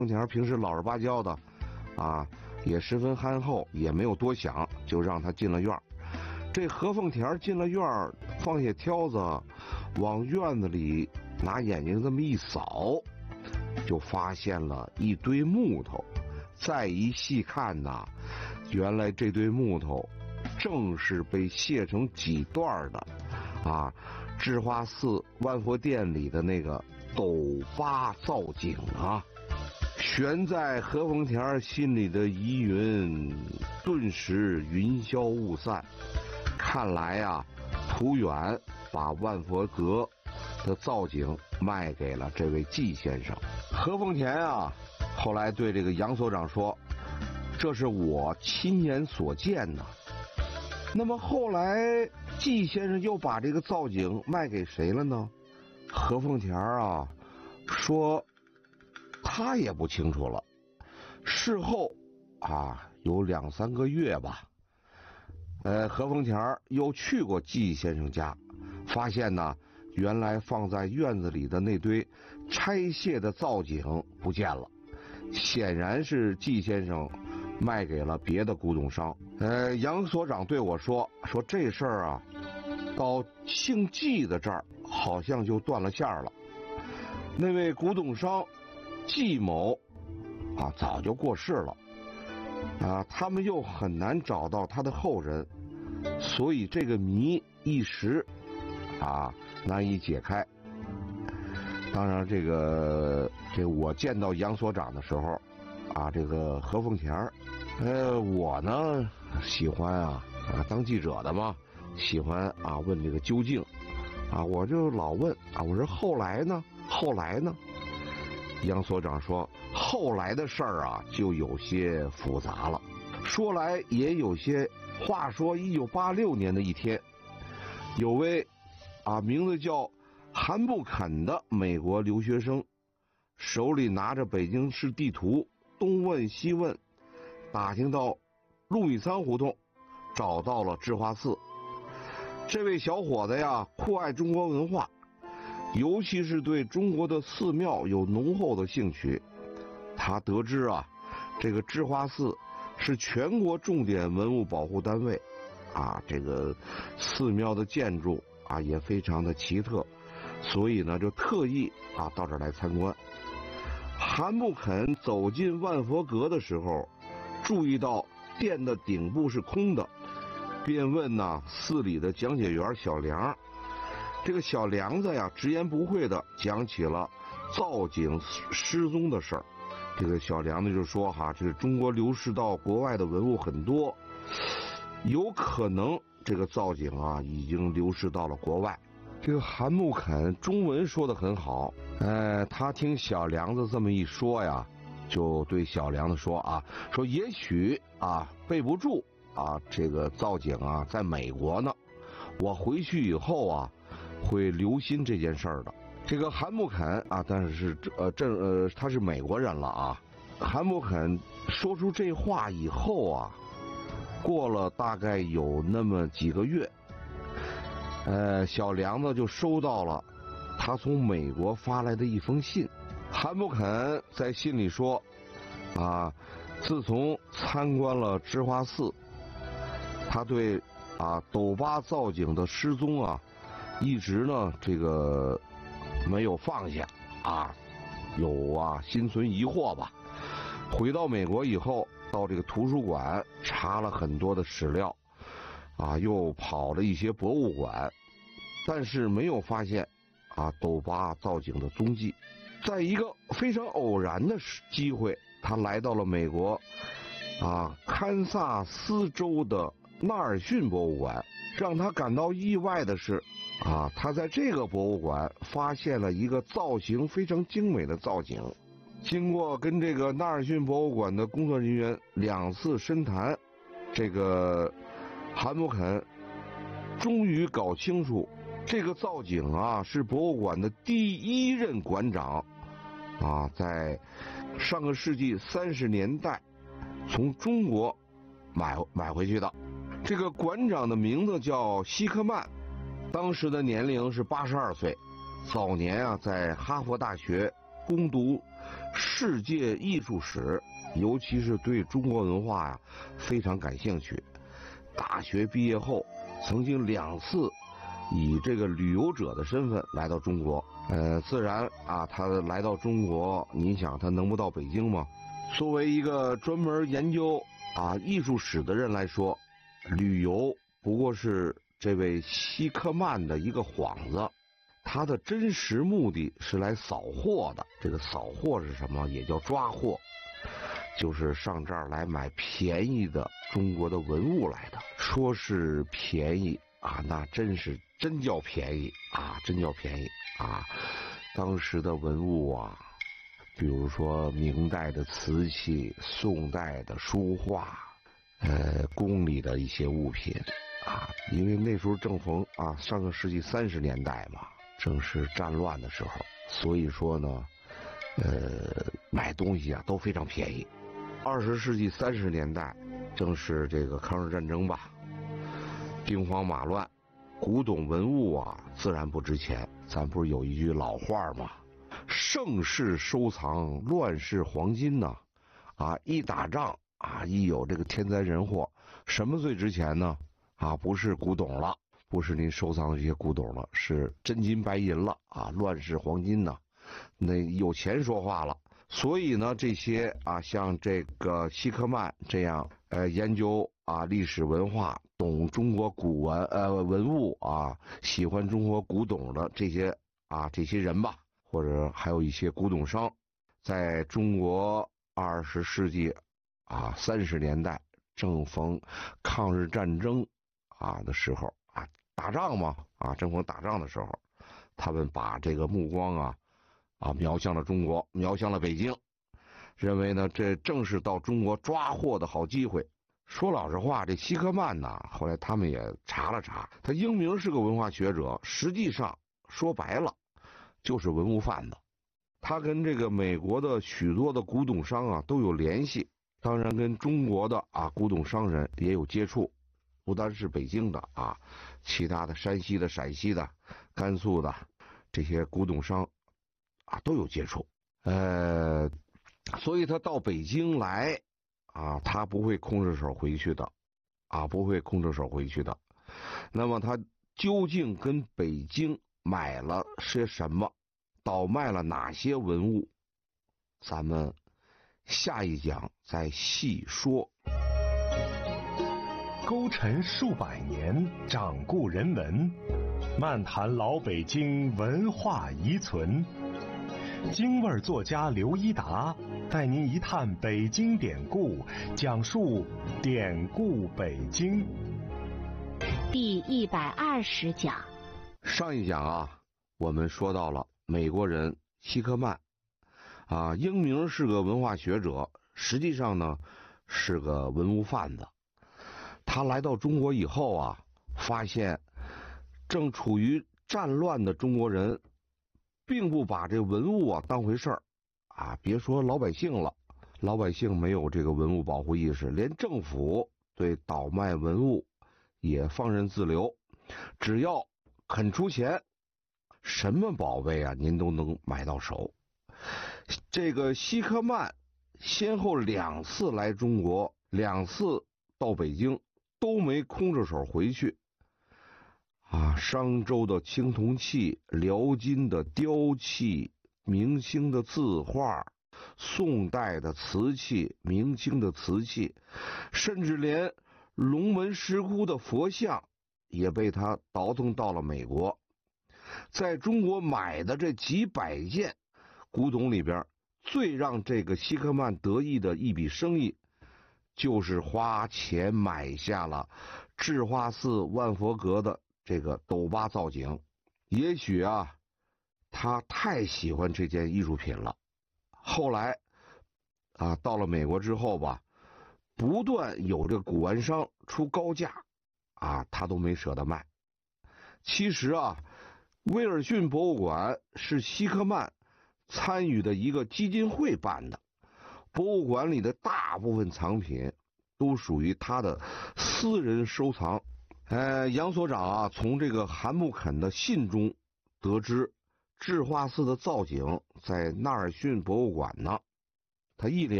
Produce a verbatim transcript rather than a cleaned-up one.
凤田平时老实巴交的，啊，也十分憨厚，也没有多想，就让他进了院儿。这何凤田进了院儿，放下挑子，往院子里拿眼睛这么一扫，就发现了一堆木头。再一细看呐，原来这堆木头正是被卸成几段的啊，智化寺万佛殿里的那个斗八造景啊。悬在何凤田心里的疑云顿时云消雾散。看来啊，涂远把万佛阁的造景卖给了这位季先生。何凤田啊，后来对这个杨所长说：“这是我亲眼所见呐。”那么后来季先生又把这个造景卖给谁了呢？何凤田啊说他也不清楚了。事后啊，有两三个月吧，呃，何凤田又去过季先生家，发现呢，原来放在院子里的那堆拆卸的造景不见了，显然是季先生卖给了别的古董商。呃，杨所长对我说，说这事儿啊，到姓季的这儿好像就断了线了。那位古董商季某啊，早就过世了啊，他们又很难找到他的后人，所以这个谜一时啊难以解开。当然，这个这我见到杨所长的时候啊，这个何凤田，呃，我呢喜欢啊啊当记者的嘛，喜欢啊问这个究竟啊，我就老问啊，我说后来呢？后来呢？杨所长说，后来的事儿啊就有些复杂了，说来也有些。话说一九八六年的一天，有位啊名字叫韩布肯的美国留学生，手里拿着北京市地图，东问西问，打听到陆米仓胡同，找到了智化寺。这位小伙子呀，酷爱中国文化，尤其是对中国的寺庙有浓厚的兴趣。他得知啊，这个智化寺是全国重点文物保护单位，啊，这个寺庙的建筑啊也非常的奇特，所以呢就特意啊到这儿来参观。韩布肯走进万佛阁的时候，注意到殿的顶部是空的，便问呢寺里的讲解员小梁。这个小梁子呀直言不讳的讲起了造景失踪的事儿。这个小梁子就说哈，这个中国流失到国外的文物很多，有可能这个造景啊已经流失到了国外。这个韩木肯中文说得很好，呃，他听小梁子这么一说呀，就对小梁子说啊，说也许啊备不住啊这个造景啊在美国呢，我回去以后啊会留心这件事儿的。这个韩木肯啊，但是是呃这呃他是美国人了啊。韩木肯说出这话以后啊，过了大概有那么几个月，呃，小梁子就收到了他从美国发来的一封信。韩木肯在信里说，啊，自从参观了智化寺，他对啊斗八造景的失踪啊，一直呢这个没有放下啊，有啊心存疑惑吧。回到美国以后，到这个图书馆查了很多的史料，啊，又跑了一些博物馆，但是没有发现啊斗八造景的踪迹。在一个非常偶然的机会，他来到了美国啊堪萨斯州的纳尔逊博物馆。让他感到意外的是啊，他在这个博物馆发现了一个造型非常精美的造景。经过跟这个纳尔逊博物馆的工作人员两次深谈，这个韩木肯终于搞清楚，这个造景啊是博物馆的第一任馆长啊在上个世纪三十年代从中国买买回去的。这个馆长的名字叫希克曼，当时的年龄是八十二岁，早年啊在哈佛大学攻读世界艺术史，尤其是对中国文化呀非常感兴趣。大学毕业后，曾经两次以这个旅游者的身份来到中国。呃，自然啊，他来到中国，你想他能不到北京吗？作为一个专门研究啊艺术史的人来说，旅游不过是这位西克曼的一个幌子。他的真实目的是来扫货的。这个扫货是什么？也叫抓货，就是上这儿来买便宜的中国的文物来的。说是便宜啊，那真是真叫便宜啊，真叫便宜啊！当时的文物啊，比如说明代的瓷器、宋代的书画，呃，宫里的一些物品啊，因为那时候正逢啊上个世纪三十年代嘛。正是战乱的时候，所以说呢，呃，买东西啊都非常便宜。二十世纪三十年代，正是这个抗日战争吧，兵荒马乱，古董文物啊自然不值钱。咱不是有一句老话吗？盛世收藏，乱世黄金呢。啊，一打仗啊，一有这个天灾人祸，什么最值钱呢？啊，不是古董了。不是您收藏的这些古董了，是真金白银了啊，乱世黄金呢，那有钱说话了。所以呢，这些啊，像这个西克曼这样呃研究啊历史文化、懂中国古文呃文物啊、喜欢中国古董的这些啊这些人吧，或者还有一些古董商，在中国二十世纪啊三十年代正逢抗日战争啊的时候。打仗嘛，啊，正逢打仗的时候，他们把这个目光啊，啊，瞄向了中国，瞄向了北京，认为呢，这正是到中国抓货的好机会。说老实话，这西克曼呢，后来他们也查了查，他英明是个文化学者，实际上说白了，就是文物贩子。他跟这个美国的许多的古董商啊都有联系，当然跟中国的啊古董商人也有接触。不单是北京的啊，其他的山西的、陕西的、甘肃的这些古董商啊都有接触。呃，所以他到北京来啊，他不会空着手回去的啊，不会空着手回去的。那么他究竟跟北京买了些什么，倒卖了哪些文物？咱们下一讲再细说。 勾陈数百年，掌故人文，漫谈老北京文化遗存。京味儿作家刘一达带您一探北京典故，讲述典故北京。 第一百二十讲。 上一讲啊，我们说到了美国人西克曼啊，英明是个文化学者，实际上呢是个文物贩子。他来到中国以后啊，发现正处于战乱的中国人并不把这文物啊当回事儿啊，别说老百姓了，老百姓没有这个文物保护意识，连政府对倒卖文物也放任自流，只要肯出钱，什么宝贝啊您都能买到手。这个西克曼先后两次来中国，两次到北京，都没空着手回去啊！商周的青铜器、辽金的雕器、明清的字画、宋代的瓷器、明清的瓷器，甚至连龙门石窟的佛像也被他倒腾到了美国。在中国买的这几百件古董里边，最让这个西克曼得意的一笔生意，就是花钱买下了智化寺万佛阁的这个斗八造景。也许啊，他太喜欢这件艺术品了。后来啊，到了美国之后吧，不断有这个古玩商出高价啊，他都没舍得卖。其实啊，威尔逊博物馆是西克曼参与的一个基金会办的，博物馆里的大部分藏品都属于他的私人收藏。呃，杨所长啊，从这个韩木肯的信中得知， 智化寺的造景在纳尔逊博物馆呢。他一连